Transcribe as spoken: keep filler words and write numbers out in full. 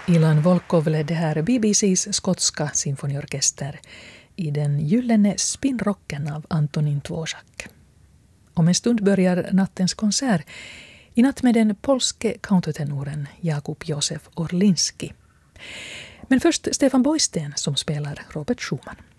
Ilan Volkov ledde här B B C:s skotska symfoniorkester i den gyllene spinrocken av Antonin Dvořák. Om en stund börjar nattens konsert, i natt med den polske countertenoren Jakub Józef Orlinski. Men först Stefan Boysten som spelar Robert Schumann.